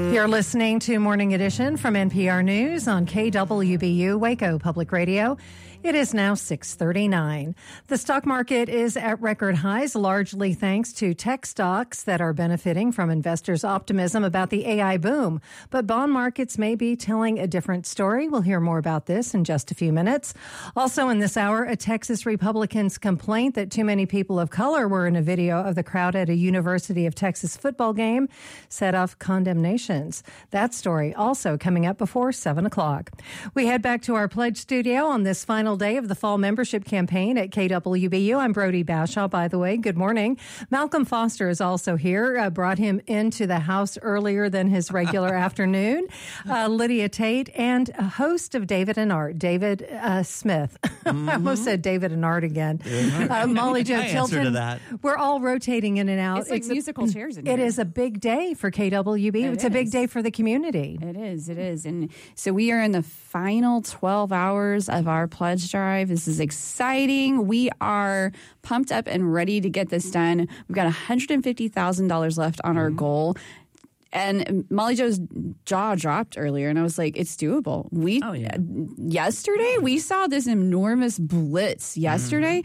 You're listening to Morning Edition from NPR News on KWBU Waco Public Radio. It is now 6:39. The stock market is at record highs, largely thanks to tech stocks that are benefiting from investors' optimism about the AI boom. But bond markets may be telling a different story. We'll hear more about this in just a few minutes. Also in this hour, a Texas Republican's complaint that too many people of color were in a video of the crowd at a University of Texas football game set off condemnations. That story also coming up before 7 o'clock. We head back to our pledge studio on this final day of the fall membership campaign at KWBU. I'm Brody Bashaw, by the way. Good morning. Malcolm Foster is also here. Brought him into the house earlier than his regular afternoon. Lydia Tate and a host of David and Art, David Smith. I almost said David and Art again. Molly Jo Tilton. To that. We're all rotating in and out. It's like musical chairs in here. It is a big day for KWB. It's a big day for the community. It is. And so we are in the final 12 hours of our pledge drive. This is exciting. We are pumped up and ready to get this done. We've got $150,000 left on our goal. And Molly Jo's jaw dropped earlier, and I was like, it's doable. Yesterday, we saw this enormous blitz yesterday,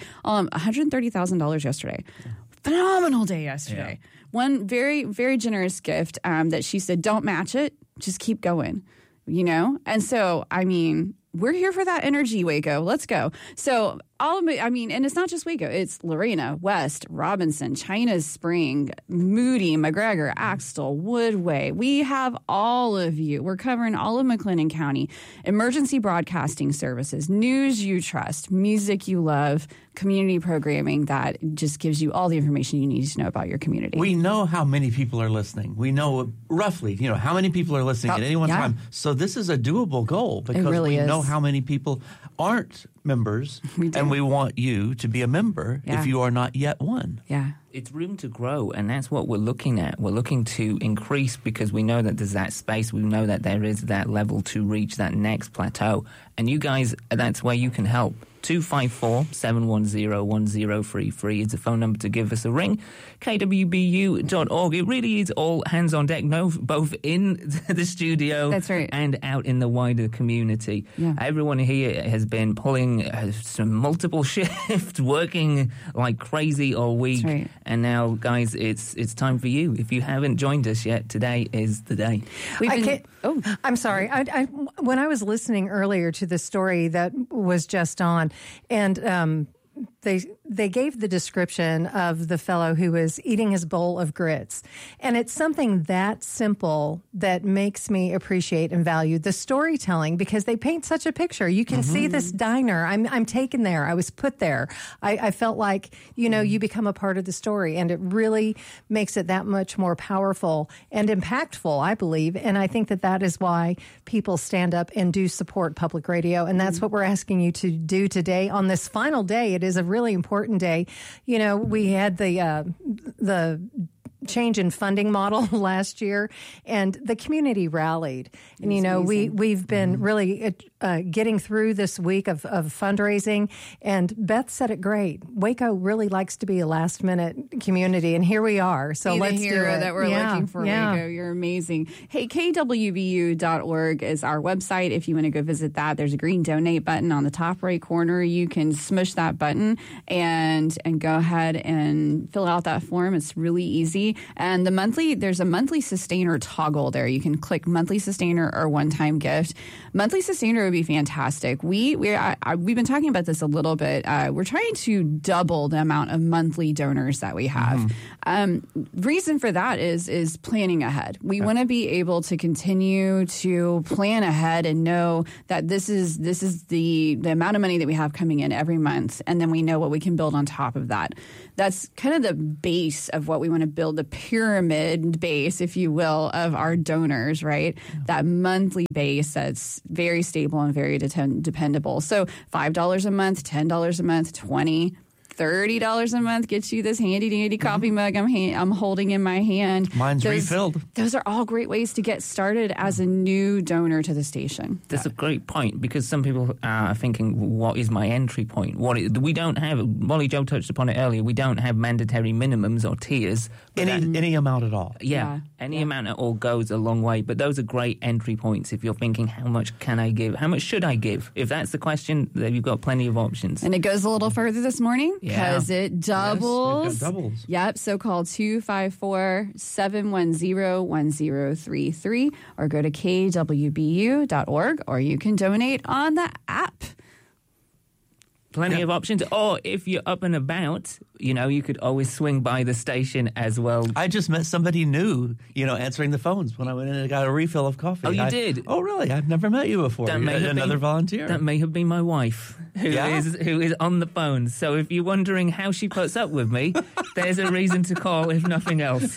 $130,000 yesterday. Phenomenal day yesterday. Yeah. One very, very generous gift that she said, don't match it, just keep going, you know? And so, I mean, we're here for that energy, Waco. Let's go. So, and it's not just Waco. It's Lorena, West, Robinson, China's Spring, Moody, McGregor, Axtell, Woodway. We have all of you. We're covering all of McLennan County. Emergency broadcasting services, news you trust, music you love, community programming that just gives you all the information you need to know about your community. We know how many people are listening. We know roughly, how many people are listening at any one time. So this is a doable goal because we know how many people aren't members, and we want you to be a member if you are not yet one. Yeah. It's room to grow, and that's what we're looking at. We're looking to increase because we know that there's that space. We know that there is that level to reach that next plateau. And you guys, that's where you can help. 254-710-1033 is the phone number to give us a ring. KWBU.org. It really is all hands on deck, both in the studio and out in the wider community. Yeah. Everyone here has been pulling some multiple shifts, working like crazy all week. Right. And now, guys, it's time for you. If you haven't joined us yet, today is the day. I'm sorry. When I was listening earlier to the story that was just on, and they gave the description of the fellow who was eating his bowl of grits. And it's something that simple that makes me appreciate and value the storytelling because they paint such a picture. You can see this diner. I'm taken there. I was put there. I felt like, you become a part of the story, and it really makes it that much more powerful and impactful, I believe. And I think that is why people stand up and do support public radio. And that's what we're asking you to do today on this final day. It is a really important day. We had the change in funding model last year, and the community rallied. And, we've been really getting through this week of fundraising, and Beth said it great. Waco really likes to be a last-minute community, and here we are. So let's do it. That we're looking for, Waco. You're amazing. Hey, KWBU.org is our website. If you want to go visit that, there's a green donate button on the top right corner. You can smush that button and go ahead and fill out that form. It's really easy. And there's a monthly sustainer toggle there. You can click monthly sustainer or one-time gift. Monthly sustainer would be fantastic. We've been talking about this a little bit. We're trying to double the amount of monthly donors that we have. Reason for that is planning ahead. We want to be able to continue to plan ahead and know that this is the amount of money that we have coming in every month, and then we know what we can build on top of that. That's kind of the base of what we want to build, the pyramid base, if you will, of our donors, right? Yeah. That monthly base that's very stable and very dependable. So $5 a month, $10 a month, $20, $30 a month gets you this handy-dandy coffee mug I'm holding in my hand. Mine's refilled. Those are all great ways to get started as a new donor to the station. That's a great point, because some people are thinking, what is my entry point? We don't have, Molly Jo touched upon it earlier, we don't have mandatory minimums or tiers. Any amount at all. Yeah, any amount at all goes a long way. But those are great entry points if you're thinking, how much can I give? How much should I give? If that's the question, then you've got plenty of options. And it goes a little further this morning. Because it doubles. Yes, it doubles. Yep. So call 254-710-1033 or go to kwbu.org, or you can donate on the app. Plenty of options. Or if you're up and about, you could always swing by the station as well. I just met somebody new, answering the phones when I went in and got a refill of coffee. Oh, you did? Oh, really? I've never met you before. Another volunteer. That may have been my wife, who is on the phone. So if you're wondering how she puts up with me, there's a reason to call, if nothing else.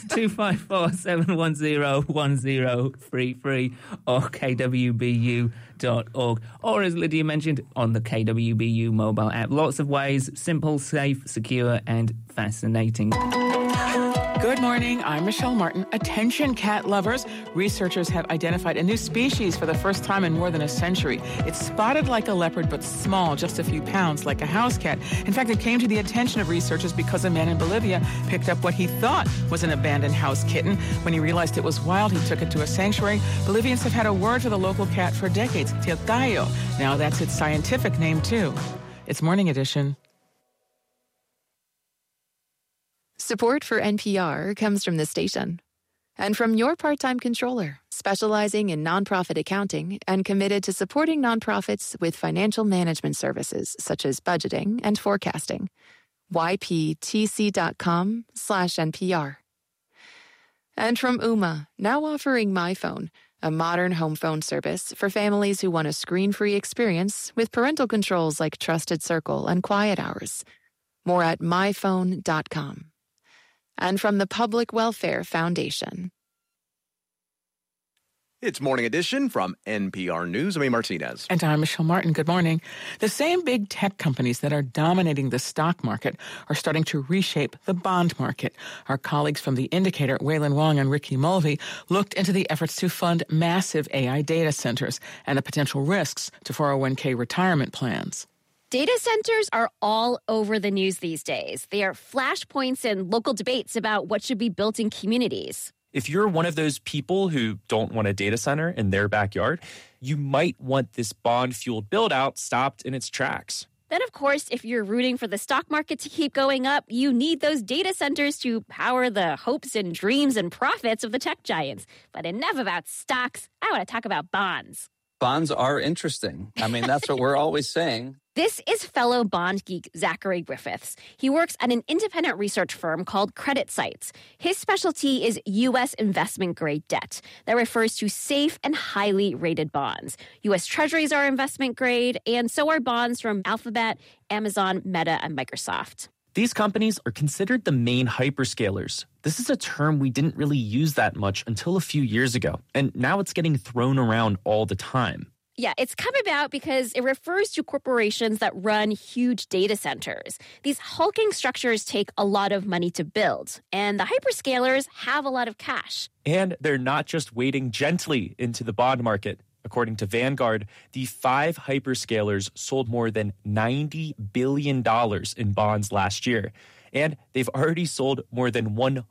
254-710-1033 or kwbu.org. Or as Lydia mentioned, on the KWBU mobile app. Lots of ways, simple, safe, secure, and fascinating. Good morning. I'm Michelle Martin. Attention cat lovers. Researchers have identified a new species for the first time in more than a century. It's spotted like a leopard, but small, just a few pounds, like a house cat. In fact, it came to the attention of researchers because a man in Bolivia picked up what he thought was an abandoned house kitten. When he realized it was wild, he took it to a sanctuary. Bolivians have had a word for the local cat for decades, Tilcayo. Now that's its scientific name, too. It's Morning Edition. Support for NPR comes from the station and from your part-time controller, specializing in nonprofit accounting and committed to supporting nonprofits with financial management services such as budgeting and forecasting. yptc.com/NPR. And from Ooma, now offering My Phone, a modern home phone service for families who want a screen-free experience with parental controls like Trusted Circle and Quiet Hours. More at myphone.com. And from the Public Welfare Foundation. It's Morning Edition from NPR News. I'm Amy Martinez. And I'm Michelle Martin. Good morning. The same big tech companies that are dominating the stock market are starting to reshape the bond market. Our colleagues from The Indicator, Waylon Wong and Ricky Mulvey, looked into the efforts to fund massive AI data centers and the potential risks to 401k retirement plans. Data centers are all over the news these days. They are flashpoints in local debates about what should be built in communities. If you're one of those people who don't want a data center in their backyard, you might want this bond-fueled build-out stopped in its tracks. Then, of course, if you're rooting for the stock market to keep going up, you need those data centers to power the hopes and dreams and profits of the tech giants. But enough about stocks. I want to talk about bonds. Bonds are interesting. I mean, that's what we're always saying. This is fellow bond geek Zachary Griffiths. He works at an independent research firm called CreditSights. His specialty is U.S. investment-grade debt. That refers to safe and highly rated bonds. U.S. Treasuries are investment-grade, and so are bonds from Alphabet, Amazon, Meta, and Microsoft. These companies are considered the main hyperscalers. This is a term we didn't really use that much until a few years ago, and now it's getting thrown around all the time. Yeah, it's come about because it refers to corporations that run huge data centers. These hulking structures take a lot of money to build, and the hyperscalers have a lot of cash. And they're not just wading gently into the bond market. According to Vanguard, the 5 hyperscalers sold more than $90 billion in bonds last year. And they've already sold more than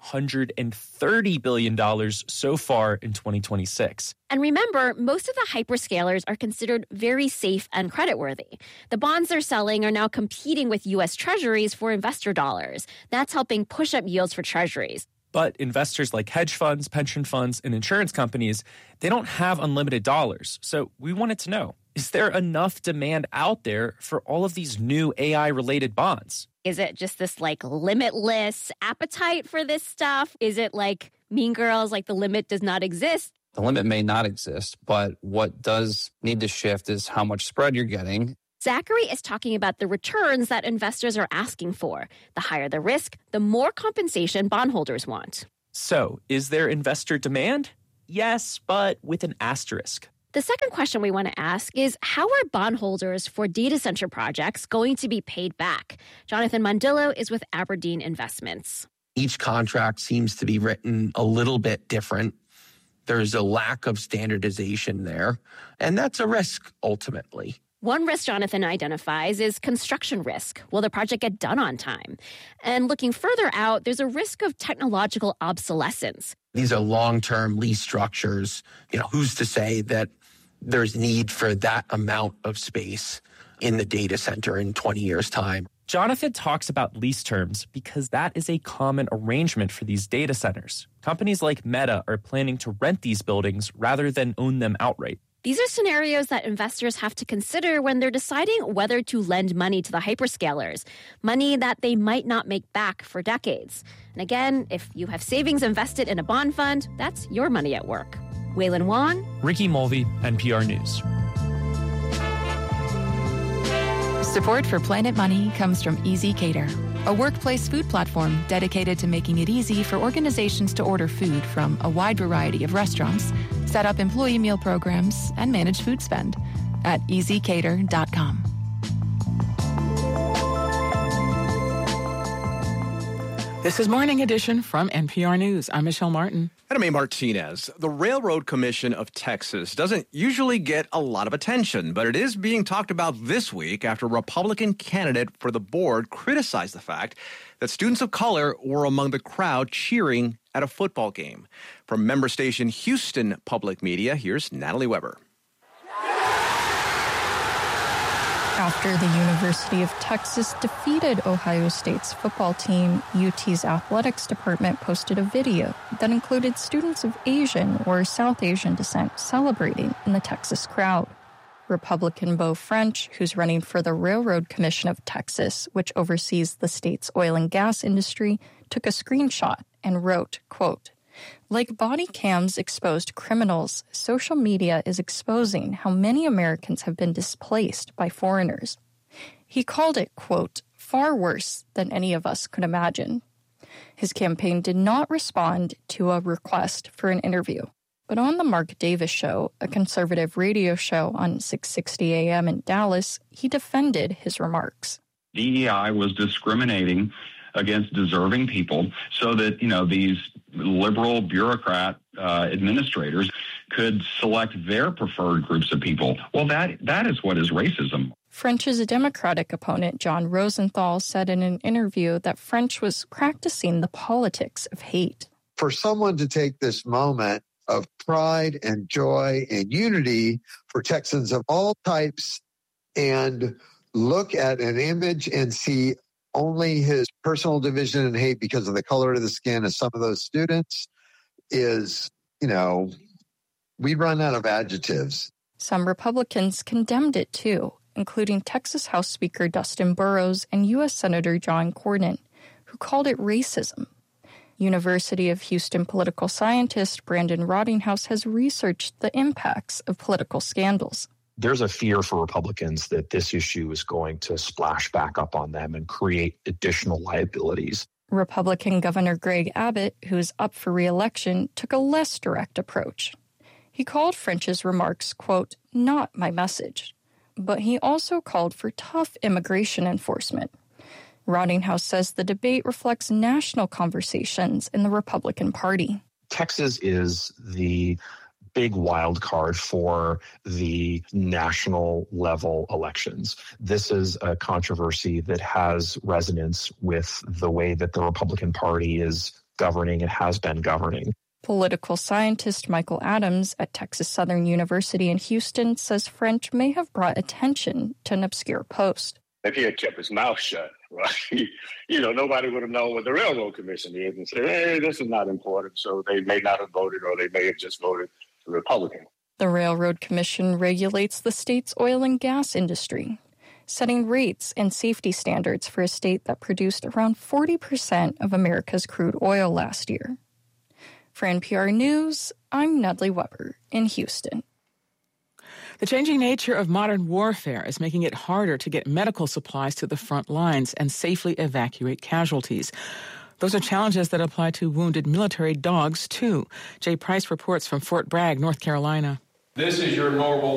$130 billion so far in 2026. And remember, most of the hyperscalers are considered very safe and creditworthy. The bonds they're selling are now competing with U.S. Treasuries for investor dollars. That's helping push up yields for Treasuries. But investors like hedge funds, pension funds, and insurance companies, they don't have unlimited dollars. So we wanted to know, is there enough demand out there for all of these new AI-related bonds? Is it just this, limitless appetite for this stuff? Is it like Mean Girls, the limit does not exist? The limit may not exist, but what does need to shift is how much spread you're getting. Zachary is talking about the returns that investors are asking for. The higher the risk, the more compensation bondholders want. So, is there investor demand? Yes, but with an asterisk. The second question we want to ask is, how are bondholders for data center projects going to be paid back? Jonathan Mondillo is with Aberdeen Investments. Each contract seems to be written a little bit different. There's a lack of standardization there, and that's a risk ultimately. One risk Jonathan identifies is construction risk. Will the project get done on time? And looking further out, there's a risk of technological obsolescence. These are long-term lease structures. Who's to say that there's need for that amount of space in the data center in 20 years' time? Jonathan talks about lease terms because that is a common arrangement for these data centers. Companies like Meta are planning to rent these buildings rather than own them outright. These are scenarios that investors have to consider when they're deciding whether to lend money to the hyperscalers, money that they might not make back for decades. And again, if you have savings invested in a bond fund, that's your money at work. Waylon Wong, Ricky Mulvey, NPR News. Support for Planet Money comes from ezCater, a workplace food platform dedicated to making it easy for organizations to order food from a wide variety of restaurants, set up employee meal programs, and manage food spend at ezcater.com. This is Morning Edition from NPR News. I'm Michelle Martin. And I'm A. Martinez. The Railroad Commission of Texas doesn't usually get a lot of attention, but it is being talked about this week after a Republican candidate for the board criticized the fact that students of color were among the crowd cheering at a football game. From member station Houston Public Media, here's Natalie Weber. After the University of Texas defeated Ohio State's football team, UT's athletics department posted a video that included students of Asian or South Asian descent celebrating in the Texas crowd. Republican Beau French, who's running for the Railroad Commission of Texas, which oversees the state's oil and gas industry, took a screenshot and wrote, quote, "Like body cams exposed criminals, social media is exposing how many Americans have been displaced by foreigners." He called it, quote, "far worse than any of us could imagine." His campaign did not respond to a request for an interview. But on the Mark Davis Show, a conservative radio show on 660 AM in Dallas, he defended his remarks. DEI was discriminating against deserving people so that, these liberal bureaucrat administrators could select their preferred groups of people. Well, that is what is racism. French's Democratic opponent, John Rosenthal, said in an interview that French was practicing the politics of hate. For someone to take this moment of pride and joy and unity for Texans of all types and look at an image and see only his personal division and hate because of the color of the skin of some of those students is, we run out of adjectives. Some Republicans condemned it too, including Texas House Speaker Dustin Burrows and U.S. Senator John Cornyn, who called it racism. University of Houston political scientist Brandon Rottinghouse has researched the impacts of political scandals. There's a fear for Republicans that this issue is going to splash back up on them and create additional liabilities. Republican Governor Greg Abbott, who is up for re-election, took a less direct approach. He called French's remarks, quote, "not my message." But he also called for tough immigration enforcement. Rottinghouse says the debate reflects national conversations in the Republican Party. Texas is the big wild card for the national level elections. This is a controversy that has resonance with the way that the Republican Party is governing and has been governing. Political scientist Michael Adams at Texas Southern University in Houston says French may have brought attention to an obscure post. If he had kept his mouth shut, right, nobody would have known what the Railroad Commission is and said, hey, this is not important. So they may not have voted, or they may have just voted Republican. The Railroad Commission regulates the state's oil and gas industry, setting rates and safety standards for a state that produced around 40% of America's crude oil last year. For NPR News, I'm Natalie Weber in Houston. The changing nature of modern warfare is making it harder to get medical supplies to the front lines and safely evacuate casualties. Those are challenges that apply to wounded military dogs, too. Jay Price reports from Fort Bragg, North Carolina. This is your normal